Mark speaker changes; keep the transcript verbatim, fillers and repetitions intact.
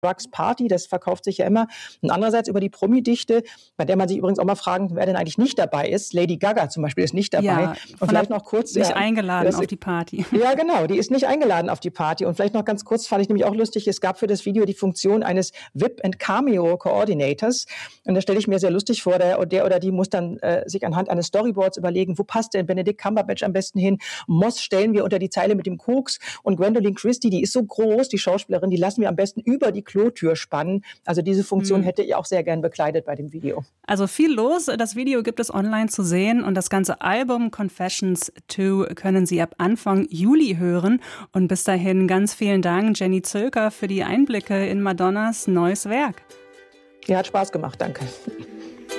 Speaker 1: Drugs Party, das verkauft sich ja immer. Und andererseits über die Promi-Dichte, bei der man sich übrigens auch mal fragen, wer denn eigentlich nicht dabei ist. Lady Gaga zum Beispiel ist nicht dabei.
Speaker 2: Ja,
Speaker 1: und vielleicht noch kurz.
Speaker 2: Nicht
Speaker 1: ja,
Speaker 2: eingeladen
Speaker 1: das,
Speaker 2: auf die Party.
Speaker 1: Ja, genau, die ist nicht eingeladen auf die Party. Und vielleicht noch ganz kurz, fand ich nämlich auch lustig, es gab für das Video die Funktion eines V I P and Cameo Coordinators. Und da stelle ich mir sehr lustig vor, der, der oder die muss dann äh, sich anhand eines Storyboards überlegen, wo passt denn Benedict Cumberbatch am besten hin? Moss stellen wir unter die Zeile mit dem Koks und Gwendolyn Christie, die ist so groß, die Schauspielerin, die lassen wir am besten über die Klotür spannen. Also diese Funktion hm. hätte ich auch sehr gern bekleidet bei dem Video.
Speaker 2: Also viel los. Das Video gibt es online zu sehen und das ganze Album Confessions zwei können Sie ab Anfang Juli hören. Und bis dahin ganz vielen Dank, Jenny Zölker, für die Einblicke in Madonnas neues Werk.
Speaker 1: Ja, hat Spaß gemacht, danke.